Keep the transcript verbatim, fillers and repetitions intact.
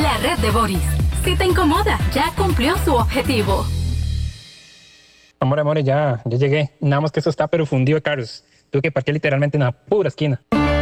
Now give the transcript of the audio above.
La red de Boris. Si te incomoda, ya cumplió su objetivo. Amor, amor, ya, ya llegué. Nada más que eso está pero fundido de caros. Tuve que parquear literalmente en la pura esquina.